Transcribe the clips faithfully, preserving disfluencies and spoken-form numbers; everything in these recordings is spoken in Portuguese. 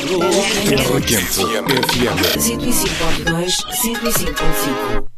Terra Quente F M cento e cinco ponto dois, cento e cinco ponto cinco.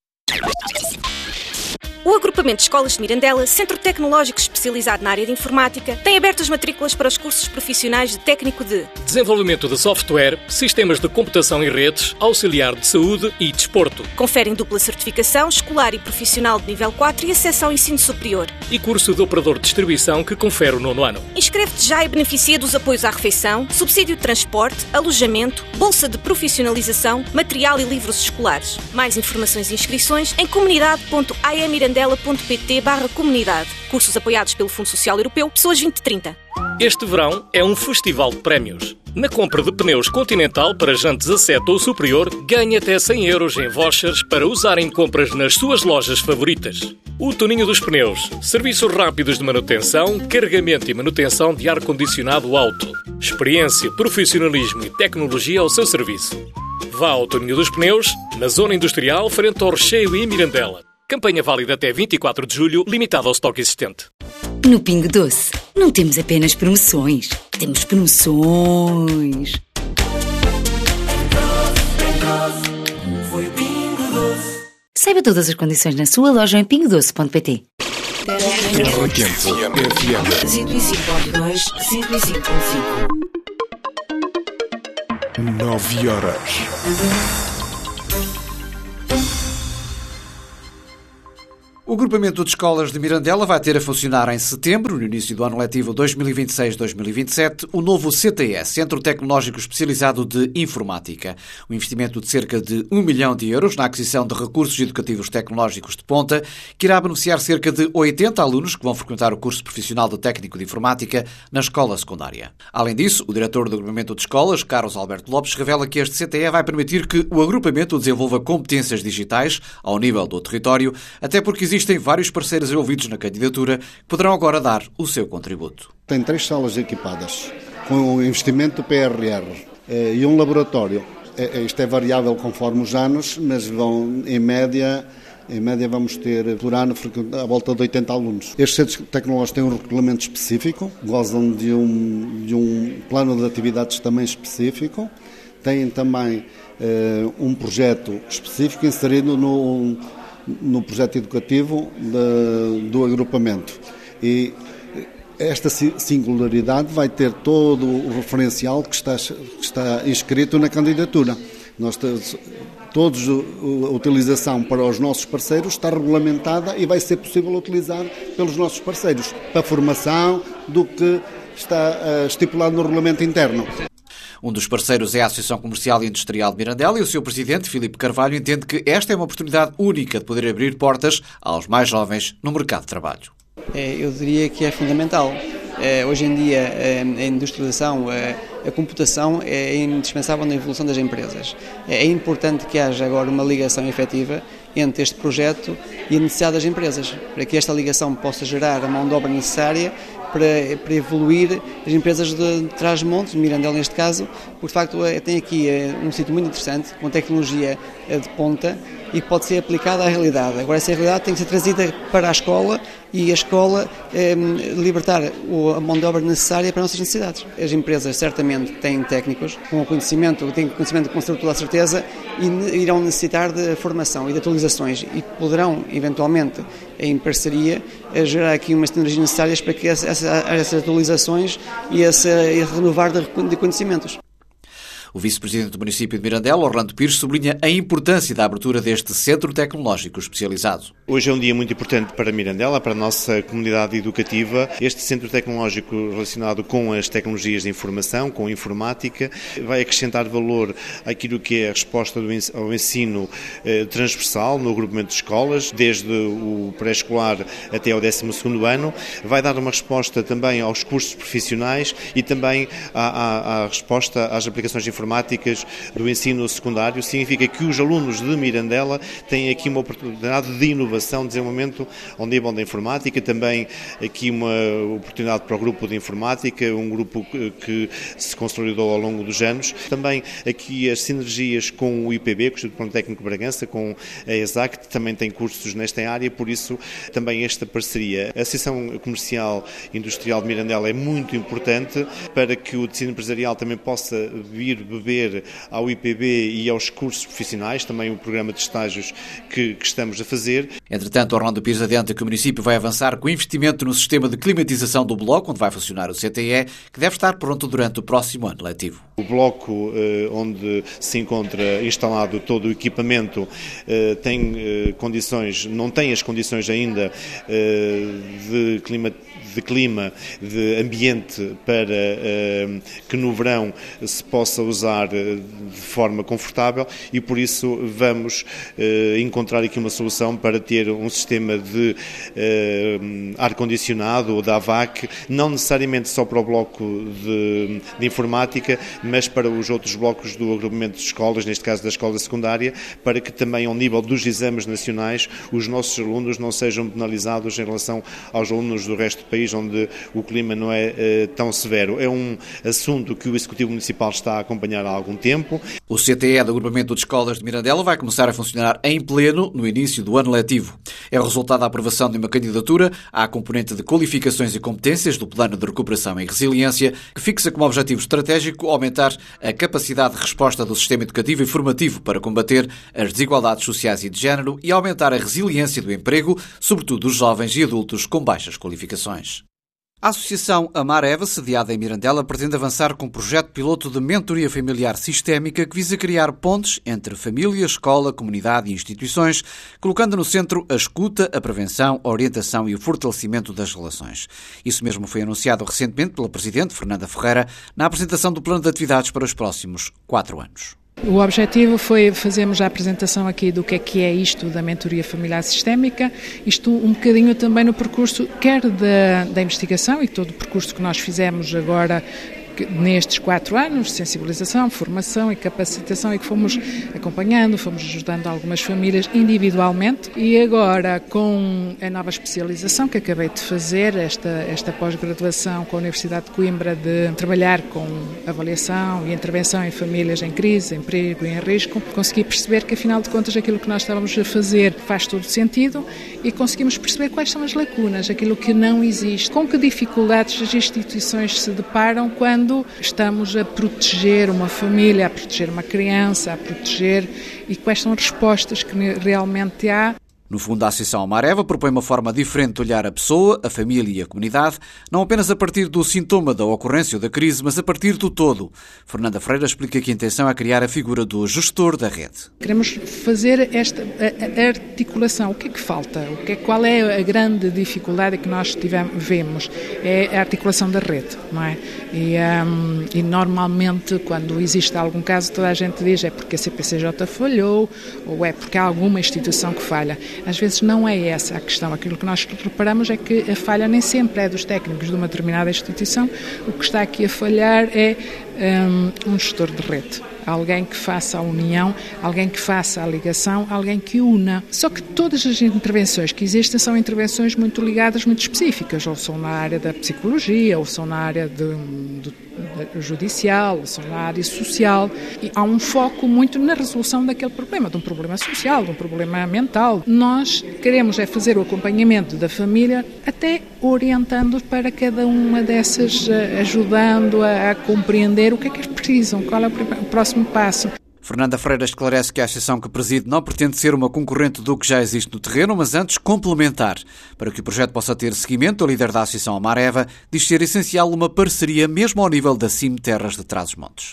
O Agrupamento de Escolas de Mirandela, centro tecnológico especializado na área de informática, tem aberto as matrículas para os cursos profissionais de técnico de desenvolvimento de software, sistemas de computação e redes, auxiliar de saúde e desporto. Conferem dupla certificação escolar e profissional de nível quatro e acesso ao ensino superior. E curso de operador de distribuição que confere o nono ano. Inscreve-te já e beneficia dos apoios à refeição, subsídio de transporte, alojamento, bolsa de profissionalização, material e livros escolares. Mais informações e inscrições em comunidade ponto a e mirandela ponto pt barra comunidade. Cursos apoiados pelo Fundo Social Europeu, Pessoas vinte trinta. Este verão é um festival de prémios. Na compra de pneus Continental para jantes a sete ou superior, ganhe até cem euros em vouchers para usar em compras nas suas lojas favoritas. O Toninho dos Pneus. Serviços rápidos de manutenção, carregamento e manutenção de ar-condicionado auto. Experiência, profissionalismo e tecnologia ao seu serviço. Vá ao Toninho dos Pneus, na Zona Industrial, frente ao Recheio e Mirandela. Campanha válida até vinte e quatro de julho, limitada ao estoque existente. No Pingo Doce, não temos apenas promoções, temos promoções. Saiba todas as condições na sua loja em pingo doce ponto pt. Terra Quente F M cento e cinco ponto dois, cento e cinco ponto cinco. nove horas. O Agrupamento de Escolas de Mirandela vai ter a funcionar em setembro, no início do ano letivo dois mil e vinte e seis dois mil e vinte e sete, o novo C T S, Centro Tecnológico Especializado de Informática. Um investimento de cerca de um milhão de euros na aquisição de recursos educativos tecnológicos de ponta, que irá beneficiar cerca de oitenta alunos que vão frequentar o curso profissional de técnico de informática na escola secundária. Além disso, o diretor do Agrupamento de Escolas, Carlos Alberto Lopes, revela que este C T E vai permitir que o agrupamento desenvolva competências digitais ao nível do território, até porque existe Existem vários parceiros envolvidos na candidatura que poderão agora dar o seu contributo. Tem três salas equipadas, com o investimento do P R R e um laboratório. Isto é variável conforme os anos, mas vão, em média, em média vamos ter por ano à volta de oitenta alunos. Estes centros tecnológicos têm um regulamento específico, gozam de um, de um plano de atividades também específico, têm também uh, um projeto específico inserido no... no projeto educativo de, do agrupamento. E esta singularidade vai ter todo o referencial que está, que está inscrito na candidatura. Nós temos, todos, a utilização para os nossos parceiros está regulamentada e vai ser possível utilizar pelos nossos parceiros, para a formação do que está estipulado no regulamento interno. Um dos parceiros é a Associação Comercial e Industrial de Mirandela e o seu presidente, Filipe Carvalho, entende que esta é uma oportunidade única de poder abrir portas aos mais jovens no mercado de trabalho. Eu diria que é fundamental. Hoje em dia a industrialização, a computação é indispensável na evolução das empresas. É importante que haja agora uma ligação efetiva entre este projeto e a necessidade das empresas, para que esta ligação possa gerar a mão de obra necessária Para, para evoluir as empresas de, de Trás-os-Montes, Mirandela neste caso, porque de facto tem aqui um sítio muito interessante, com tecnologia de ponta e que pode ser aplicada à realidade. Agora essa realidade tem que ser trazida para a escola e a escola eh, libertar a mão de obra necessária para as nossas necessidades. As empresas certamente têm técnicos com o conhecimento, têm conhecimento com toda a certeza e irão necessitar de formação e de atualizações e poderão eventualmente em parceria gerar aqui umas tecnologias necessárias para que essas, essas atualizações e esse renovar de conhecimentos. O vice-presidente do município de Mirandela, Orlando Pires, sublinha a importância da abertura deste centro tecnológico especializado. Hoje é um dia muito importante para Mirandela, para a nossa comunidade educativa. Este centro tecnológico relacionado com as tecnologias de informação, com a informática, vai acrescentar valor àquilo que é a resposta ao ensino eh, transversal no agrupamento de escolas, desde o pré-escolar até ao décimo segundo ano. Vai dar uma resposta também aos cursos profissionais e também à, à, à resposta às aplicações de informação informáticas do ensino secundário. Significa que os alunos de Mirandela têm aqui uma oportunidade de inovação, de desenvolvimento ao nível da informática, também aqui uma oportunidade para o grupo de informática, um grupo que se consolidou ao longo dos anos. Também aqui as sinergias com o I P B, com o Instituto Politécnico de Bragança, com a ESAC, que também tem cursos nesta área, por isso também esta parceria. A Associação Comercial Industrial de Mirandela é muito importante para que o tecido empresarial também possa vir beber ao I P B e aos cursos profissionais, também o programa de estágios que, que estamos a fazer. Entretanto, Orlando Pires adianta que o município vai avançar com o investimento no sistema de climatização do bloco, onde vai funcionar o C T E, que deve estar pronto durante o próximo ano letivo. O bloco onde se encontra instalado todo o equipamento tem condições, não tem as condições ainda de clima, de clima, de ambiente para que no verão se possa usar de forma confortável e por isso vamos encontrar aqui uma solução para ter um sistema de ar-condicionado ou da A V A C, não necessariamente só para o bloco de, de informática, mas para os outros blocos do agrupamento de escolas, neste caso da escola secundária, para que também ao nível dos exames nacionais os nossos alunos não sejam penalizados em relação aos alunos do resto do país, onde o clima não é uh, tão severo. É um assunto que o Executivo Municipal está a acompanhar há algum tempo. O C T E do Agrupamento de Escolas de Mirandela vai começar a funcionar em pleno no início do ano letivo. É o resultado da aprovação de uma candidatura à componente de qualificações e competências do Plano de Recuperação e Resiliência, que fixa como objetivo estratégico aumentar a capacidade de resposta do sistema educativo e formativo para combater as desigualdades sociais e de género e aumentar a resiliência do emprego, sobretudo dos jovens e adultos com baixas qualificações. A Associação Amar Eva, sediada em Mirandela, pretende avançar com um projeto piloto de mentoria familiar sistémica que visa criar pontes entre família, escola, comunidade e instituições, colocando no centro a escuta, a prevenção, a orientação e o fortalecimento das relações. Isso mesmo foi anunciado recentemente pela Presidente, Fernanda Ferreira, na apresentação do plano de atividades para os próximos quatro anos. O objetivo foi fazermos a apresentação aqui do que é que é isto da mentoria familiar sistémica, isto um bocadinho também no percurso, quer da, da investigação e todo o percurso que nós fizemos agora nestes quatro anos, de sensibilização, formação e capacitação, e que fomos acompanhando, fomos ajudando algumas famílias individualmente, e agora com a nova especialização que acabei de fazer, esta, esta pós-graduação com a Universidade de Coimbra, de trabalhar com avaliação e intervenção em famílias em crise, em perigo e em risco, consegui perceber que afinal de contas aquilo que nós estávamos a fazer faz todo sentido e conseguimos perceber quais são as lacunas, aquilo que não existe, com que dificuldades as instituições se deparam quando estamos a proteger uma família, a proteger uma criança, a proteger, e quais são as respostas que realmente há. No fundo, a Associação Amar Eva propõe uma forma diferente de olhar a pessoa, a família e a comunidade, não apenas a partir do sintoma da ocorrência ou da crise, mas a partir do todo. Fernanda Ferreira explica que a intenção é criar a figura do gestor da rede. Queremos fazer esta a, a articulação. O que é que falta? O que é, qual é a grande dificuldade que nós tivemos, vemos? É a articulação da rede, não é? E, um, e normalmente, quando existe algum caso, toda a gente diz é porque a C P C J falhou ou é porque há alguma instituição que falha. Às vezes não é essa a questão. Aquilo que nós reparamos é que a falha nem sempre é dos técnicos de uma determinada instituição. O que está aqui a falhar é um, um gestor de rede. Alguém que faça a união, alguém que faça a ligação, alguém que una. Só que todas as intervenções que existem são intervenções muito ligadas, muito específicas, ou são na área da psicologia, ou são na área de, de, de judicial, ou são na área social. E há um foco muito na resolução daquele problema, de um problema social, de um problema mental. Nós queremos é fazer o acompanhamento da família, até orientando para cada uma dessas, ajudando a, a compreender o que é que eles precisam, qual é o próximo passo. Fernanda Ferreira esclarece que a associação que preside não pretende ser uma concorrente do que já existe no terreno, mas antes complementar. Para que o projeto possa ter seguimento, a líder da Associação Amar Eva diz ser essencial uma parceria mesmo ao nível da C I M Terras de Trás-os-Montes.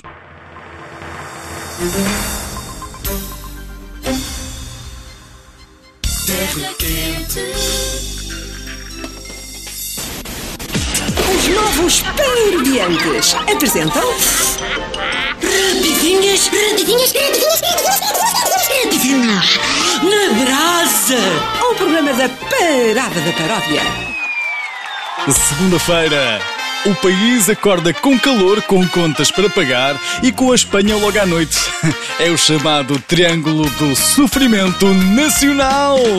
Os novos Pan-Urbiantes apresentam... Rapidinhas, rapidinhas, rapidinhas, rapidinhas, na brasa! O programa da Parada da Paródia. Segunda-feira o país acorda com calor, com contas para pagar e com a Espanha logo à noite. É o chamado Triângulo do Sofrimento Nacional.